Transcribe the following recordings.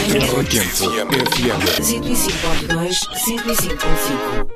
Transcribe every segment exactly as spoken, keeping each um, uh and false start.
oitenta F M. cento e cinco ponto dois, cento e cinco ponto cinco.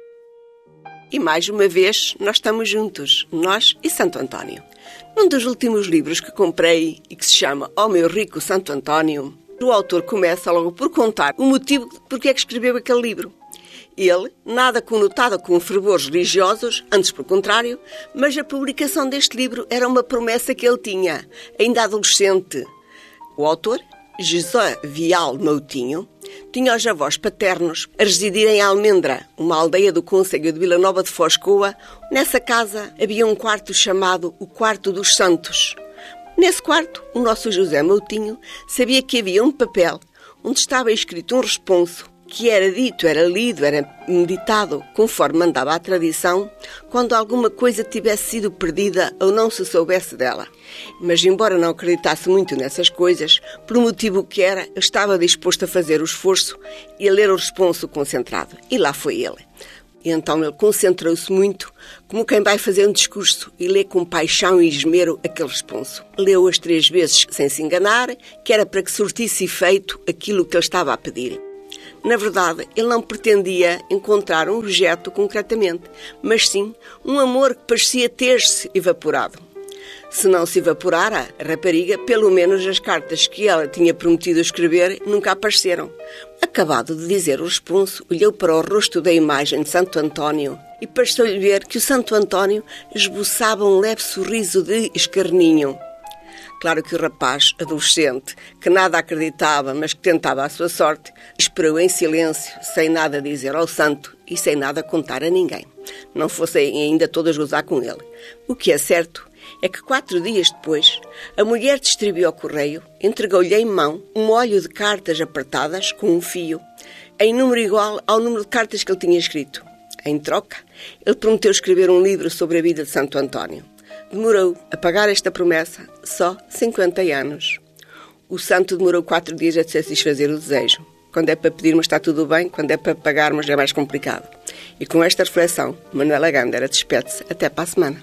E mais uma vez nós estamos juntos, nós e Santo António. Num dos últimos livros que comprei e que se chama Ó Meu Rico Santo António, o autor começa logo por contar o motivo de porque é que escreveu aquele livro. Ele, nada conotado com fervores religiosos, antes pelo contrário, mas a publicação deste livro era uma promessa que ele tinha, ainda adolescente. O autor, José Vial Moutinho, tinha os avós paternos a residir em Almendra, uma aldeia do concelho de Vila Nova de Foscoa. Nessa casa havia um quarto chamado o Quarto dos Santos. Nesse quarto, o nosso José Moutinho sabia que havia um papel onde estava escrito um responso que era dito, era lido, era meditado, conforme mandava a tradição, quando alguma coisa tivesse sido perdida ou não se soubesse dela. Mas, embora não acreditasse muito nessas coisas, por um motivo que era, estava disposto a fazer o esforço e a ler o responso concentrado. E lá foi ele. E então ele concentrou-se muito, como quem vai fazer um discurso, e lê com paixão e esmero aquele responso. Leu-o as três vezes sem se enganar, que era para que surtisse efeito aquilo que ele estava a pedir. Na verdade, ele não pretendia encontrar um objeto concretamente, mas sim um amor que parecia ter-se evaporado. Se não se evaporara, a rapariga, pelo menos as cartas que ela tinha prometido escrever nunca apareceram. Acabado de dizer o responso, olhou para o rosto da imagem de Santo António e pareceu-lhe ver que o Santo António esboçava um leve sorriso de escarninho. Claro que o rapaz, adolescente, que nada acreditava, mas que tentava a sua sorte, esperou em silêncio, sem nada dizer ao santo e sem nada contar a ninguém. Não fossem ainda todas gozar com ele. O que é certo é que quatro dias depois, a mulher distribuiu ao correio, entregou-lhe em mão um molho de cartas apertadas com um fio, em número igual ao número de cartas que ele tinha escrito. Em troca, ele prometeu escrever um livro sobre a vida de Santo António. Demorou a pagar esta promessa só cinquenta anos. O santo demorou quatro dias a satisfazer o desejo. Quando é para pedirmos está tudo bem, quando é para pagarmos é mais complicado. E com esta reflexão, Manuela Gândara despede-se até para a semana.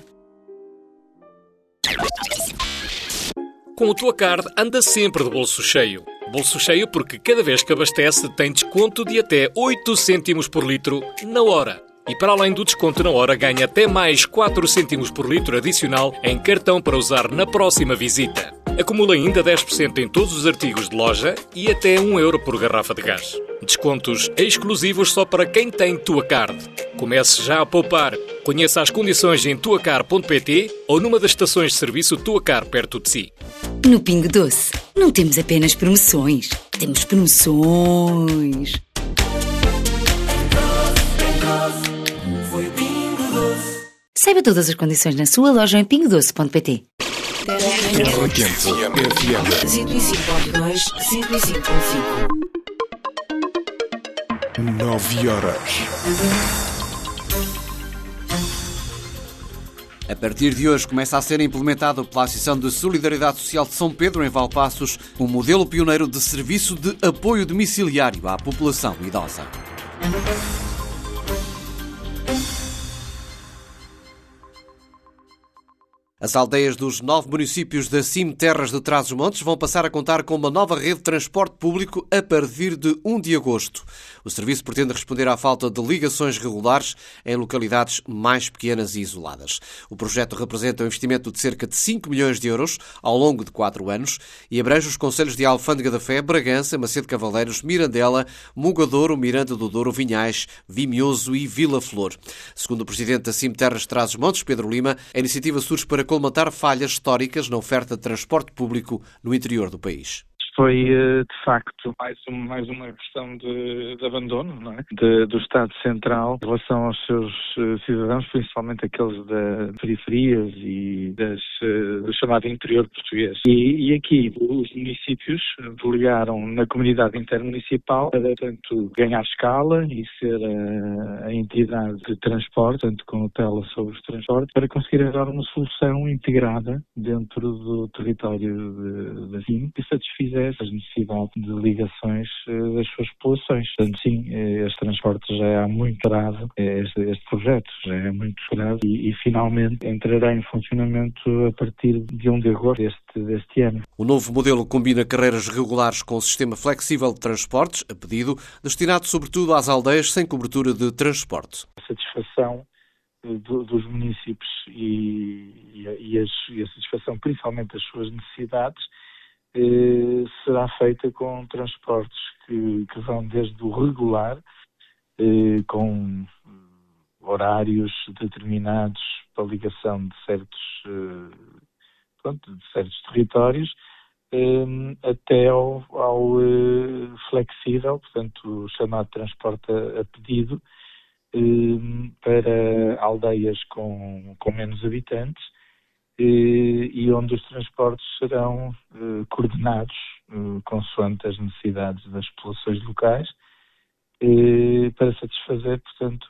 Com o Tuacard anda sempre de bolso cheio. Bolso cheio porque cada vez que abastece tem desconto de até oito cêntimos por litro na hora. E para além do desconto na hora, ganha até mais quatro cêntimos por litro adicional em cartão para usar na próxima visita. Acumula ainda dez por cento em todos os artigos de loja e até um euro por garrafa de gás. Descontos exclusivos só para quem tem Tuacard. Comece já a poupar. Conheça as condições em tuacard ponto pt ou numa das estações de serviço Tuacard perto de si. No Pingo Doce, não temos apenas promoções, temos promoções. Saiba todas as condições na sua loja em pingo doce ponto pt. oitenta F M. cento e cinco ponto dois, cento e cinco ponto cinco. Nove horas. A partir de hoje começa a ser implementado pela Associação de Solidariedade Social de São Pedro, em Valpaços, um modelo pioneiro de serviço de apoio domiciliário à população idosa. As aldeias dos nove municípios da C I M Terras de Trás-os-Montes vão passar a contar com uma nova rede de transporte público a partir de primeiro de agosto. O serviço pretende responder à falta de ligações regulares em localidades mais pequenas e isoladas. O projeto representa um investimento de cerca de cinco milhões de euros ao longo de quatro anos e abrange os concelhos de Alfândega da Fé, Bragança, Macedo Cavaleiros, Mirandela, Mugadouro, Miranda do Douro, Vinhais, Vimioso e Vila Flor. Segundo o presidente da C I M Terras de Trás-os-Montes, Pedro Lima, a iniciativa surge para colmatar falhas históricas na oferta de transporte público no interior do país. Foi, de facto, mais, um, mais uma questão de, de abandono, não é? de, do Estado Central em relação aos seus cidadãos, principalmente aqueles das periferias e das, do chamado interior português. E, e aqui os municípios delegaram na comunidade intermunicipal para, portanto, ganhar escala e ser a, a entidade de transporte, tanto com tutela sobre os transportes, para conseguir dar uma solução integrada dentro do território da C I M que satisfizer através das necessidades de ligações das suas populações. Portanto, sim, este transporte já é há muito esperado, este, este projeto já é muito esperado e, e finalmente entrará em funcionamento a partir de um de agosto deste, deste ano. O novo modelo combina carreiras regulares com um sistema flexível de transportes, a pedido, destinado sobretudo às aldeias sem cobertura de transporte. A satisfação do, dos municípios e, e, a, e, as, e a satisfação principalmente das suas necessidades eh, será feita com transportes que, que vão desde o regular, eh, com horários determinados para a ligação de certos, eh, pronto, de certos territórios, eh, até ao, ao eh, flexível, portanto, o chamado transporte a, a pedido, eh, para aldeias com, com menos habitantes, eh, e onde os transportes serão eh, coordenados eh, consoante as necessidades das populações locais, para satisfazer, portanto,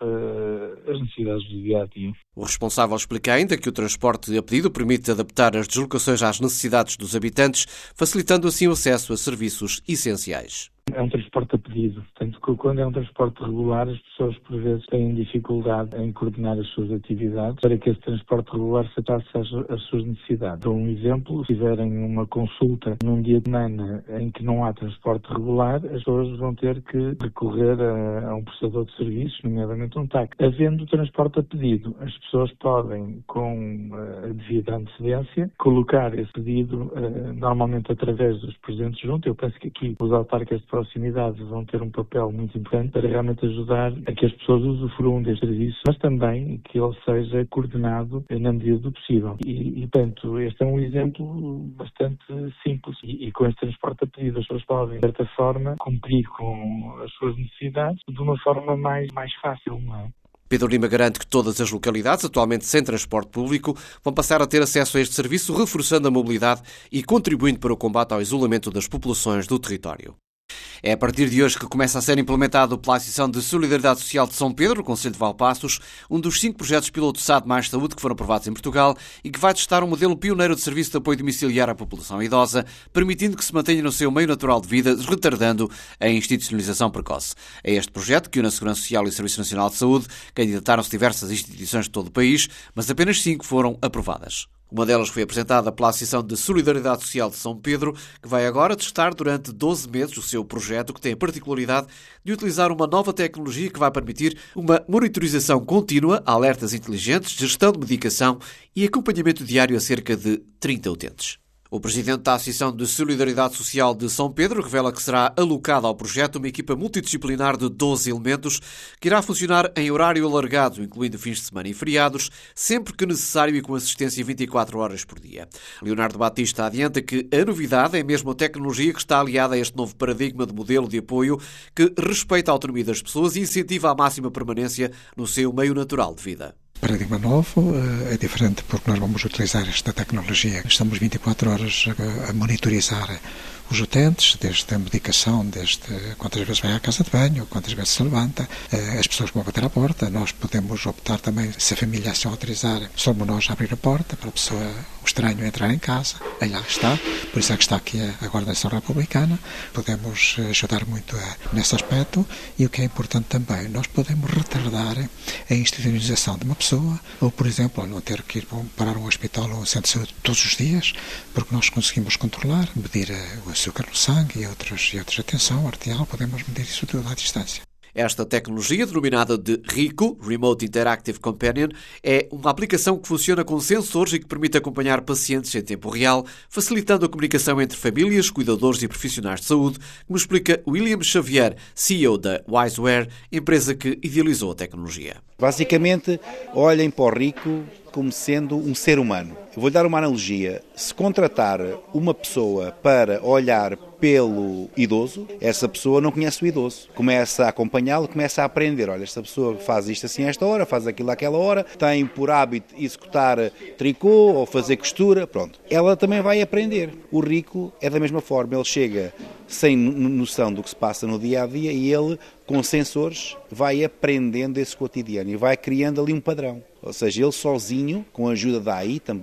as necessidades do dia-a-dia. O responsável explica ainda que o transporte a pedido permite adaptar as deslocações às necessidades dos habitantes, facilitando assim o acesso a serviços essenciais. É um transporte a pedido. Portanto, quando é um transporte regular, as pessoas, por vezes, têm dificuldade em coordenar as suas atividades para que esse transporte regular se adapte às, às suas necessidades. Dou um exemplo. Se tiverem uma consulta num dia de semana em que não há transporte regular, as pessoas vão ter que recorrer a, a um prestador de serviços, nomeadamente um táxi. Havendo transporte a pedido, as pessoas podem, com a devida antecedência, colocar esse pedido, normalmente através dos presentes juntos. Eu penso que aqui os autarcas de proximidade vão ter um papel muito importante para realmente ajudar a que as pessoas usufruam deste serviço, mas também que ele seja coordenado na medida do possível. E, e portanto, este é um exemplo bastante simples. E, e com este transporte a pedido, as pessoas podem, de certa forma, cumprir com as suas necessidades de uma forma mais, mais fácil, não é? Pedro Lima garante que todas as localidades, atualmente sem transporte público, vão passar a ter acesso a este serviço, reforçando a mobilidade e contribuindo para o combate ao isolamento das populações do território. É a partir de hoje que começa a ser implementado o Plano de Ação de Solidariedade Social de São Pedro, no Concelho de Valpaços, um dos cinco projetos piloto S A D mais Saúde que foram aprovados em Portugal e que vai testar um modelo pioneiro de serviço de apoio domiciliar à população idosa, permitindo que se mantenha no seu meio natural de vida, retardando a institucionalização precoce. É este projeto que une a Segurança Social e o Serviço Nacional de Saúde. Candidataram-se diversas instituições de todo o país, mas apenas cinco foram aprovadas. Uma delas foi apresentada pela Associação de Solidariedade Social de São Pedro, que vai agora testar durante doze meses o seu projeto, que tem a particularidade de utilizar uma nova tecnologia que vai permitir uma monitorização contínua, alertas inteligentes, gestão de medicação e acompanhamento diário a cerca de trinta utentes. O presidente da Associação de Solidariedade Social de São Pedro revela que será alocada ao projeto uma equipa multidisciplinar de doze elementos que irá funcionar em horário alargado, incluindo fins de semana e feriados, sempre que necessário e com assistência vinte e quatro horas por dia. Leonardo Batista adianta que a novidade é mesmo a tecnologia que está aliada a este novo paradigma de modelo de apoio que respeita a autonomia das pessoas e incentiva a máxima permanência no seu meio natural de vida. Paradigma novo, é diferente porque nós vamos utilizar esta tecnologia. Estamos vinte e quatro horas a monitorizar os utentes, desde a medicação, desde quantas vezes vai à casa de banho, quantas vezes se levanta, as pessoas que vão bater à porta. Nós podemos optar também, se a família assim autorizar, somos nós a abrir a porta para a pessoa, o estranho, entrar em casa. Aí lá está, por isso é que está aqui a Guarda-Nação Republicana. Podemos ajudar muito nesse aspecto e o que é importante também, nós podemos retardar a institucionalização de uma pessoa ou, por exemplo, não ter que ir parar um hospital ou um centro de saúde todos os dias, porque nós conseguimos controlar, medir o açúcar no sangue e outras, e outras, atenção arterial, podemos medir isso tudo à distância. Esta tecnologia, denominada de RICO, Remote Interactive Companion, é uma aplicação que funciona com sensores e que permite acompanhar pacientes em tempo real, facilitando a comunicação entre famílias, cuidadores e profissionais de saúde, como explica William Xavier, C E O da Wiseware, empresa que idealizou a tecnologia. Basicamente, olhem para o RICO como sendo um ser humano. Eu vou-lhe dar uma analogia. Se contratar uma pessoa para olhar pelo idoso, essa pessoa não conhece o idoso. Começa a acompanhá-lo, começa a aprender. Olha, esta pessoa faz isto assim a esta hora, faz aquilo àquela hora, tem por hábito executar tricô ou fazer costura, pronto. Ela também vai aprender. O RICO é da mesma forma. Ele chega sem noção do que se passa no dia-a-dia e ele, com sensores, vai aprendendo esse cotidiano e vai criando ali um padrão. Ou seja, ele sozinho, com a ajuda da A I também,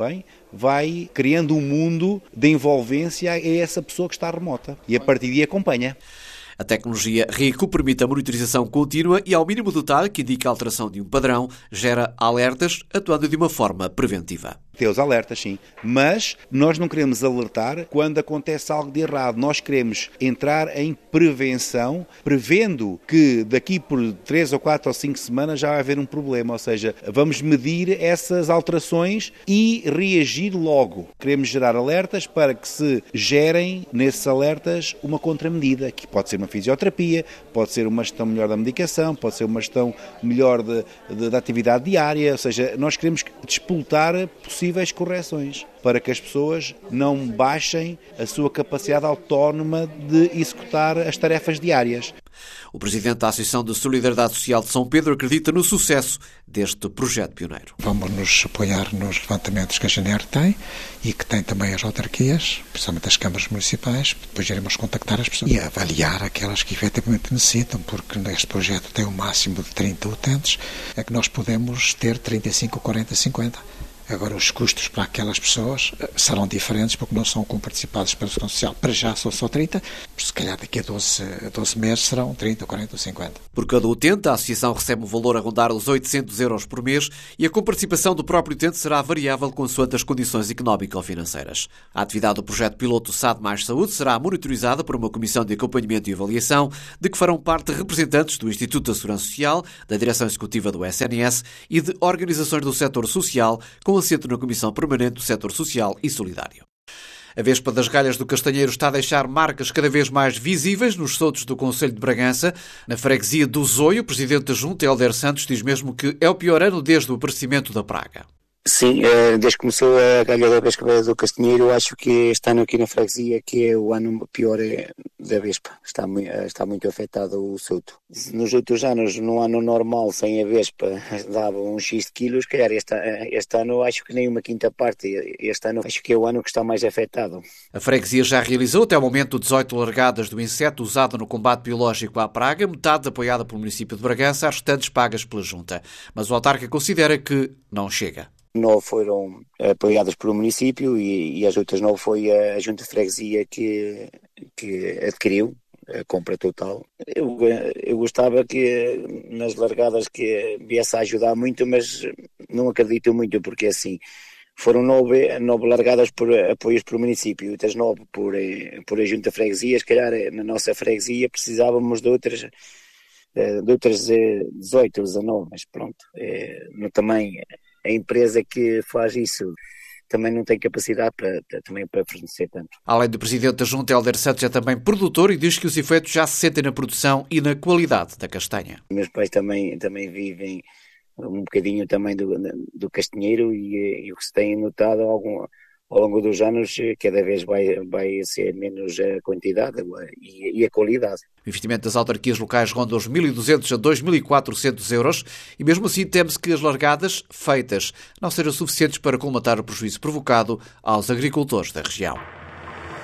vai criando um mundo de envolvência a essa pessoa que está remota e a partir daí acompanha. A tecnologia RICO permite a monitorização contínua e, ao mínimo detalhe que indica a alteração de um padrão, gera alertas, atuando de uma forma preventiva. Tem os alertas, sim, mas nós não queremos alertar quando acontece algo de errado. Nós queremos entrar em prevenção, prevendo que daqui por três ou quatro ou cinco semanas já vai haver um problema, ou seja, vamos medir essas alterações e reagir logo. Queremos gerar alertas para que se gerem nesses alertas uma contramedida, que pode ser uma fisioterapia, pode ser uma gestão melhor da medicação, pode ser uma gestão melhor de, de, da atividade diária, ou seja, nós queremos despoltar possíveis correções para que as pessoas não baixem a sua capacidade autónoma de executar as tarefas diárias. O presidente da Associação de Solidariedade Social de São Pedro acredita no sucesso deste projeto pioneiro. Vamos nos apoiar nos levantamentos que a G N R tem e que tem também as autarquias, principalmente as câmaras municipais. Depois iremos contactar as pessoas e avaliar aquelas que efetivamente necessitam, porque neste projeto tem um máximo de trinta utentes, é que nós podemos ter trinta e cinco, quarenta, cinquenta. Agora, os custos para aquelas pessoas serão diferentes porque não são comparticipados pela Segurança Social. Para já são só trinta, se calhar daqui a doze, doze meses serão trinta, quarenta ou cinquenta. Por cada utente, a associação recebe um valor a rondar os oitocentos euros por mês e a comparticipação do próprio utente será variável consoante as condições económico-financeiras. A atividade do projeto piloto S A D mais Saúde será monitorizada por uma comissão de acompanhamento e avaliação, de que farão parte representantes do Instituto da Segurança Social, da Direção Executiva do S N S e de organizações do setor social, com assento na Comissão Permanente do Setor Social e Solidário. A Vespa das Galhas do Castanheiro está a deixar marcas cada vez mais visíveis nos soltos do Concelho de Bragança. Na freguesia do Zoio, o presidente da Junta, Helder Santos, diz mesmo que é o pior ano desde o aparecimento da praga. Sim, desde que começou a galha da Vespa do Castanheiro, acho que este ano aqui na freguesia que é o ano pior da Vespa. Está muito, está muito afetado o solto. Nos outros anos, num ano normal, sem a Vespa, dava uns X de quilos. Calhar este, este ano acho que nem uma quinta parte. Este ano acho que é o ano que está mais afetado. A freguesia já realizou até o momento dezoito largadas do inseto usado no combate biológico à praga, metade apoiada pelo município de Bragança, as restantes pagas pela Junta. Mas o autarca considera que não chega. Nove foram apoiadas pelo município e, e as outras nove foi a, a Junta de Freguesia que, que adquiriu a compra total. Eu, eu gostava que nas largadas que viesse a ajudar muito, mas não acredito muito porque assim foram nove, nove largadas por apoios pelo município e outras nove por, por a Junta de Freguesia. Se calhar na nossa freguesia precisávamos de outras, de outras dezoito, dezanove, mas pronto, no tamanho. A empresa que faz isso também não tem capacidade para, também para fornecer tanto. Além do presidente da Junta, Helder Santos é também produtor e diz que os efeitos já se sentem na produção e na qualidade da castanha. Meus pais também, também vivem um bocadinho também do, do castanheiro e, e o que se tem notado algum, ao longo dos anos, cada vez vai, vai ser menos a quantidade e, e a qualidade. O investimento das autarquias locais ronda os mil e duzentos a dois mil e quatrocentos euros e mesmo assim teme-se que as largadas feitas não sejam suficientes para colmatar o prejuízo provocado aos agricultores da região.